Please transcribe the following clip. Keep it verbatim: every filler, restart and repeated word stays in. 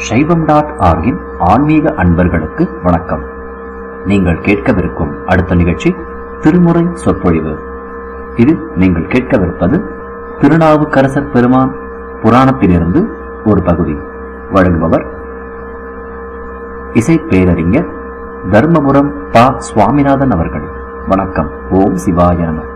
சைவம் டாட் ஆர்கின் ஆன்மீக அன்பர்களுக்கு வணக்கம். நீங்கள் கேட்கவிருக்கும் அடுத்த நிகழ்ச்சி திருமுறை சொற்பொழிவு. இது நீங்கள் கேட்கவிருப்பது திருநாவுக்கரசர் பெருமான் புராணத்திலிருந்து ஒரு பகுதி. வழங்குபவர் இசை பேரறிஞர் தர்மபுரம் பா சுவாமிநாதன் அவர்கள். வணக்கம். ஓம் சிவாய நம.